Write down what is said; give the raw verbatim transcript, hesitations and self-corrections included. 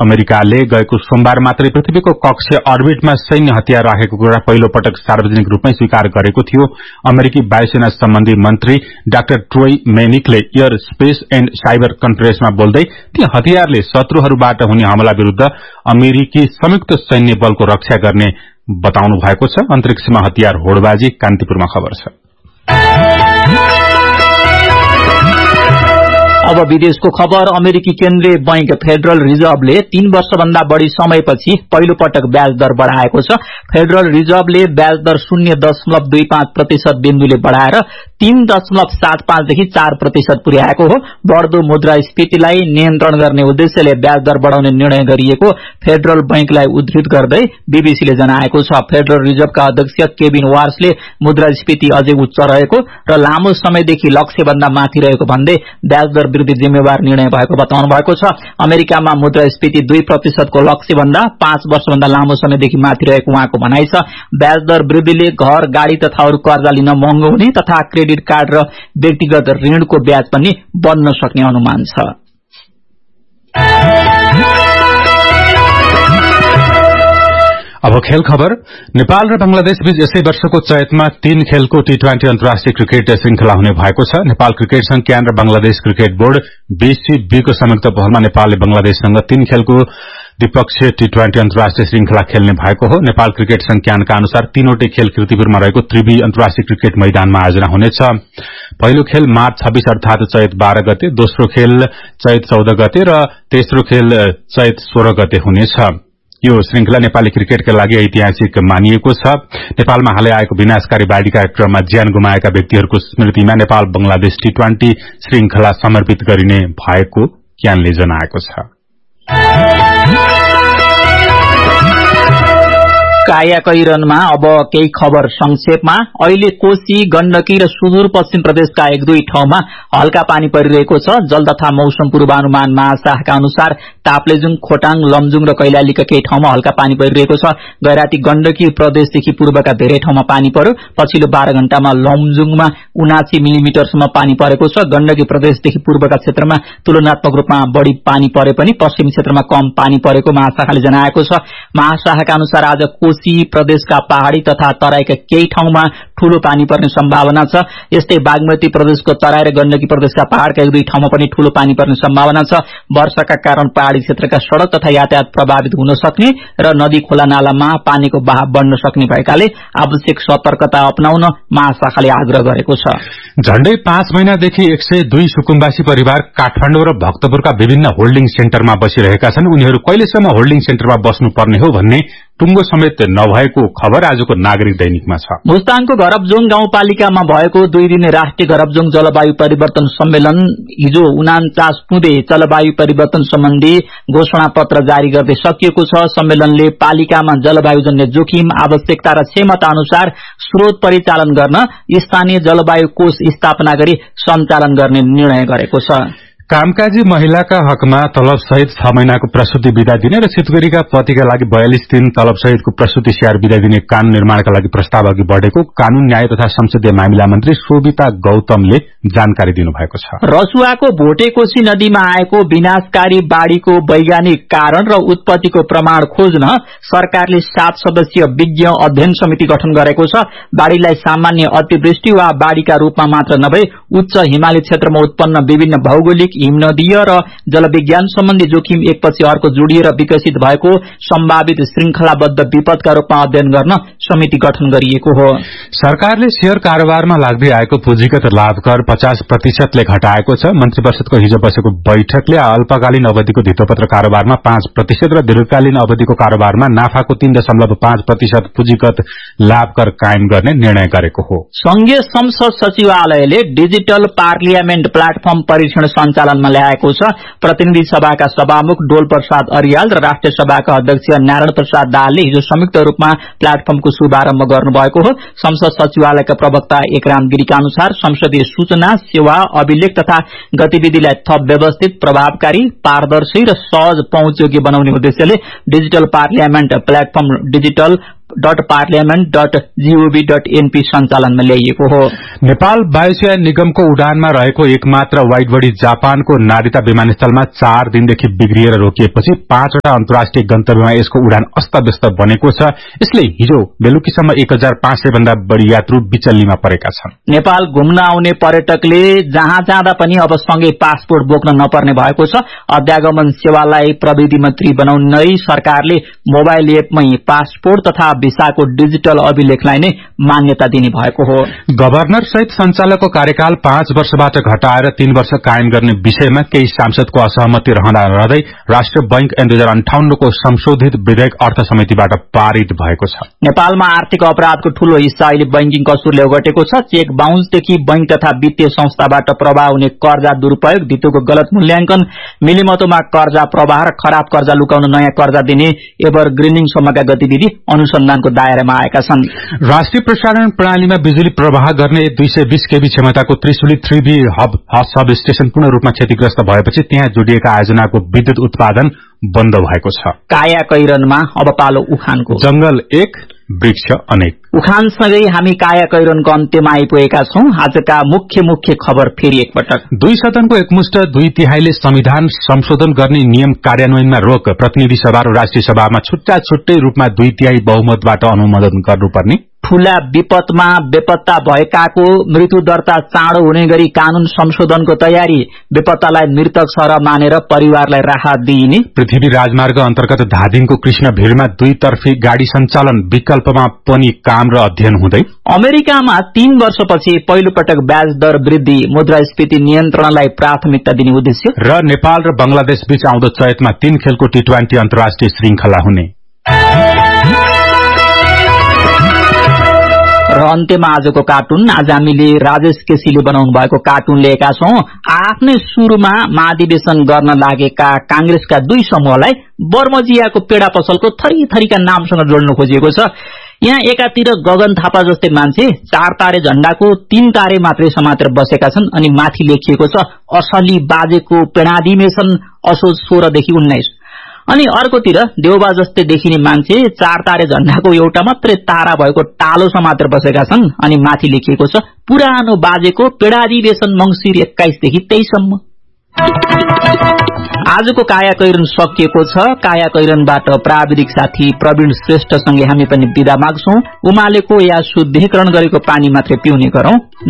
अमेरिकाले गएको सोमबार मात्रै पृथ्वीको कक्ष अर्बिटमा सैन्य हतियार राखेको कुरा पहिलो पटक सार्वजनिक रूपमै स्वीकार गरेको थियो। अमेरिकी वायुसेना सम्बन्धी मन्त्री doctor Troy मेनिकले air space and cyber कन्फरेन्समा बोल्दै ती हतियारले शत्रुहरूबाट हुने हमला विरूद्ध अमेरिकी संयुक्त सैन्य बलको रक्षा गर्ने बताउनु भएको छ। अन्तरिक्षमा हतियार होडबाजी कान्तिपुरमा खबर छ। अब विदेशको खबर। अमेरिकी केन्द्रीय बैंक फेडरल रिजर्भले तीन वर्षभन्दा बढ़ी समयपछि पहिलो पटक ब्याज दर बढ़ाएको छ। फेडरल रिजर्भले ब्याज दर शून्य दशमलव दुई पाँच प्रतिशत बिन्दुले बढ़ाएर तीन दशमलव सात पाँचदेखि चार प्रतिशत पुर्याएको हो। बढ़दो मुद्रास्फीतिलाई नियन्त्रण गर्ने उद्देश्यले ब्याज दर बढ़ाउने निर्णय गरिएको फेडरल बैंकलाई उद्धृत गर्दै बीबीसीले जनाएको छ। फेडरल रिजर्भका अध्यक्ष केभिन वार्सले मुद्रास्फीति अझै उच्च रहेको र लामो समयदेखि लक्ष्यभन्दा माथि रहेको भन्दै ब्याज दर विरुद्ध जिम्मेवार निर्णय भएको बताउनु भएको छ। अमेरिकामा मुद्रास्फीति दुई प्रतिशतको लक्ष्यभन्दा पाँच वर्षभन्दा लामो समयदेखि माथि रहेको उहाँको भनाइ छ। ब्याज दर वृद्धिले घर, गाड़ी तथा अरू कर्जा लिन महँगो हुने तथा क्रेडिट कार्ड र व्यक्तिगत ऋणको ब्याज पनि बढ्न सक्ने अनुमान छ। अब खेल खबर। नेपाल र बंगलादेश बीच यसै वर्षको चैतमा तीन खेलको टी ट्वेन्टी अन्तर्राष्ट्रिय क्रिकेट श्रृंखला हुने भएको छ। नेपाल क्रिकेट संज्ञान र बंगलादेश क्रिकेट बोर्ड बीसीबीको संयुक्त पहलमा नेपालले बंगलादेशसँग तीन खेलको द्विपक्षीय टी ट्वेन्टी अन्तर्राष्ट्रिय श्रृंखला खेल्ने भएको हो। नेपाल क्रिकेट संज्ञानका अनुसार तीनवटै खेल किर्तिपुरमा रहेको त्रिवी अन्तर्राष्ट्रिय क्रिकेट मैदानमा आयोजना हुनेछ। पहिलो खेल मार्च छब्बीस अर्थात चैत बाह्र गते, दोस्रो खेल चैत चौध गते र तेस्रो खेल चैत सोह्र गते हुनेछ। यो श्रृंखला नेपाली क्रिकेटका लागि ऐतिहासिक मानिएको छ। नेपालमा हालै आएको विनाशकारी बाढ़ी कार्यक्रममा ज्यान गुमाएका व्यक्तिहरूको स्मृतिमा नेपाल बंगलादेश टी ट्वेन्टी श्रृंखला समर्पित गरिने भएको क्यानले जनाएको छ। कायाकैरनमा अब केही खबर संक्षेपमा। अहिले कोशी, गण्डकी र सुदूरपश्चिम प्रदेशका एक दुई ठाउँमा हल्का पानी परिरहेको छ। जल तथा मौसम पूर्वानुमान महाशाखाका अनुसार ताप्लेजुङ, खोटाङ, लमजुङ र कैलालीका केही ठाउँमा हल्का पानी परिरहेको छ। गैराती गण्डकी प्रदेशदेखि पूर्वका धेरै ठाउँमा पानी पर्यो। पछिल्लो बाह्र घण्टामा लमजुङमा उनासी मिलिमिटरसम्म पानी परेको छ। गण्डकी प्रदेशदेखि पूर्वका क्षेत्रमा तुलनात्मक रूपमा बढ़ी पानी परे पनि पश्चिमी क्षेत्रमा कम पानी परेको महाशाखाले जनाएको छ। महाशाखाका अनुसार आज कोशी प्रदेशका पहाड़ी तथा तराईका केही ठाउँमा ठूलो पानी पर्ने सम्भावना छ। यस्तै बागमती प्रदेशको तराई र गण्डकी प्रदेशका पहाड़का एक दुई ठाउँमा पनि ठूलो पानी पर्ने सम्भावना छ। वर्षाका कारण पहाड़ी क्षेत्रका सड़क तथा यातायात प्रभावित हुन सक्ने र नदी खोला नालामा पानीको बहाव बढ्न सक्ने भएकाले आवश्यक सतर्कता अपनाउन महाशाखाले आग्रह गरेको छ। झण्डै पाँच महिनादेखि एक सय दुई सुकुम्बासी परिवार काठमाडौँ र भक्तपुरका विभिन्न होल्डिङ सेन्टरमा बसिरहेका छन्। उनीहरू कहिलेसम्म होल्डिङ सेन्टरमा बस्नुपर्ने हो भन्ने टुङ्गो समेत नभएको खबर आजको नागरिक दैनिकमा छ। मुस्ताङको घरबजोङ गाउँपालिकामा भएको दुई दिने राष्ट्रिय घरबजोङ जलवायु परिवर्तन सम्मेलन हिजो उनान्चास पुँदे जलवायु परिवर्तन सम्बन्धी घोषणा पत्र जारी गर्दै सकिएको छ। सम्मेलनले पालिकामा जलवायुजन्य जोखिम, आवश्यकता र क्षमता अनुसार स्रोत परिचालन गर्न स्थानीय जलवायु कोष स्थापना गरी सञ्चालन गर्ने निर्णय गरेको छ। कामकाजी महिलाका हकमा तलब सहित छ महिनाको प्रसूति विदा दिने र सितगरीका पतिका लागि बयालिस दिन तलब सहितको प्रसूति स्याहार विदा दिने कानून निर्माणका लागि प्रस्ताव अघि बढ़ेको कानून, न्याय तथा संसदीय मामिला मन्त्री शोभिता गौतमले जानकारी दिनुभएको छ। रसुवाको भोटेकोशी नदीमा आएको विनाशकारी बाढ़ीको वैज्ञानिक कारण र उत्पत्तिको प्रमाण खोज्न सरकारले सात सदस्यीय विज्ञ अध्ययन समिति गठन गरेको छ। बाढ़ीलाई सामान्य अतिवृष्टि वा बाढ़ीका रूपमा मात्र नभई उच्च हिमाली क्षेत्रमा उत्पन्न विभिन्न भौगोलिक, हिमनदीय र जलविज्ञान सम्बन्धी जोखिम एकपछि अर्को जोडिएर विकसित भएको सम्भावित श्रृंखलाबद्ध विपदका रूपमा अध्ययन गर्न समिति गठन गरिएको हो। सरकारले शेयर कारोबारमा लाग्दै आएको पुँजीगत लाभ कर पचास प्रतिशतले घटाएको छ। मन्त्री परिषदको हिजो बसेको बैठकले अल्पकालीन अवधिको धितोपत्र कारोबारमा पाँच प्रतिशत र दीर्घकालीन अवधिको कारोबारमा नाफाको तीन दशमलव पाँच प्रतिशत पुँजीगत लाभ कर कायम गर्ने निर्णय गरेको हो। संघीय संसद सचिवालयले डिजिटल पार्लियामेन्ट प्लेटफर्म परीक्षण सञ्चालनमा ल्याएको छ। प्रतिनिधि सभाका सभामुख डोल प्रसाद अरियाल र राष्ट्रिय सभाका अध्यक्ष नारायण प्रसाद दाहालले हिजो संयुक्त रूपमा प्लेटफर्मको शुभारम्भ गर्नुभएको हो। संसद सचिवालयका प्रवक्ता एकराम गिरीका अनुसार संसदीय सूचना, सेवा, अभिलेख तथा गतिविधिलाई थप व्यवस्थित, प्रभावकारी, पारदर्शी र सहज पहुँचयोग्य बनाउने उद्देश्यले digital parliament platform digital dot parliament dot gov dot NP सञ्चालनमा ल्याइएको हो। नेपाल वायुसेना निगमको उडानमा रहेको एकमात्र वाइड बडी जापानको नारिता विमानस्थलमा चार दिनदेखि बिग्रिएर रोकिएपछि पाँचवटा अन्तर्राष्ट्रिय गन्तव्यमा यसको उडान अस्तव्यस्त बनेको छ। यसले हिजो बेलुकीसम्म एक हजार पाँच सय भन्दा बढ़ी यात्रु विचल्लीमा परेका छन्। नेपाल घुम्न आउने पर्यटकले जहाँ जाँदा पनि अब सँगै पासपोर्ट बोक्न नपर्ने भएको छ। अध्यागमन सेवालाई प्रविधि मन्त्री बनाउनै सरकारले मोबाइल एपमै पासपोर्ट तथा भिसाको डिजिटल अभिलेखलाई नै मान्यता दिने भएको हो। गभर्नर सहित संचालकको कार्यकाल पाँच वर्षबाट घटाएर तीन वर्ष कायम गर्ने विषयमा केही सांसदको असहमति रहँदा रहँदै राष्ट्रिय बैंक ऐन दुई हजार अन्ठाउन्नको संशोधित विधेयक अर्थ समितिबाट पारित भएको छ। नेपालमा आर्थिक अपराधको ठूलो हिस्सा अहिले बैंकिङ कसुरले ओगटेको छ। चेक बााउन्सदेखि बैंक तथा वित्तीय संस्थाबाट प्रवाह हुने कर्जा दुरूपयोग, धितोको गलत मूल्याङ्कन, मिलिमतोमा कर्जा प्रवाह र खराब कर्जा लुकाउन नयाँ कर्जा दिने एभरग्रीनिङ सम्मका गतिविधि अनुसन्धानको दायरामा आएका छन्। राष्ट्रिय प्रसारण प्रणालीमा बिजुली प्रवाह गर्ने दुई सय बीस केबी क्षमताको Trishuli three be hub sub station पूर्ण रूपमा क्षतिग्रस्त भएपछि त्यहाँ जोडिएका आयोजनाको विद्युत उत्पादन बन्द भएको छ। काया कैरनमा अब पालो उखानको। जंगल एक, वृक्ष अनेक। उखानसँगै हामी काया कैरनको अन्त्यमा आइपुगेका छौं। आजका मुख्य मुख्य खबर फेरि एकपटक। दुई सदनको एकमुष्ट दुई तिहाईले संविधान संशोधन गर्ने नियम कार्यान्वयनमा रोक। प्रतिनिधि सभा र राष्ट्रिय सभामा छुट्टा छुट्टै रूपमा दुई तिहाई बहुमतबाट अनुमोदन गर्नुपर्ने। ठूला विपदमा बेपत्ता भएकाको मृत्यु दर्ता चाँडो हुने गरी कानून संशोधनको तयारी। बेपत्तालाई मृतक सरह मानेर परिवारलाई राहत दिइने। पृथ्वी राजमार्ग अन्तर्गत धादिङको कृष्ण भिडमा दुई तर्फी गाड़ी सञ्चालन विकल्पमा पनि काम र अध्ययन हुँदै। अमेरिकामा तीन वर्षपछि पहिलो पटक ब्याज दर वृद्धि, मुद्रास्फीति नियन्त्रणलाई प्राथमिकता दिने उद्देश्य। र नेपाल र बंगलादेश बीच आउँदो चैतमा तीन खेलको टी ट्वेन्टी अन्तर्राष्ट्रिय श्रृंखला हुने। र अन्त्यमा आजको कार्टुन। आज हामीले राजेश केसीले बनाउनु भएको कार्टुन लिएका छौं। आफ्नै सुरुमा महाधिवेशन गर्न लागेका कांग्रेसका दुई समूहलाई बर्मजियाको पेडा पसलको थरी थरीका नामसँग जोड्न खोजिएको छ। यहाँ एकातिर गगन थापा जस्तै मान्छे चार तारे झण्डाको तीन तारे मात्रै समातेर बसेका छन् अनि माथि लेखिएको छ असली बाजेको पेडाधिवेशन असोज सोह्रदेखि उन्नाइस। अनि अर्कोतिर देउबा जस्तै देखिने मान्छे चार तारे झण्डाको एउटा मात्रै तारा भएको टालो समातेर बसेका छन् अनि माथि लेखिएको छ पुरानो बाजेको पेडाधिवेशन मंसिर एक्काइसदेखि तेइससम्म। आजको काया कैरन सकिएको छ। काया कैरनबाट प्राविधिक साथी प्रवीण श्रेष्ठसँगै हामी पनि बिदा माग्छौं। उमालेको या शुद्धिकरण गरेको पानी मात्रै पिउने गरौं।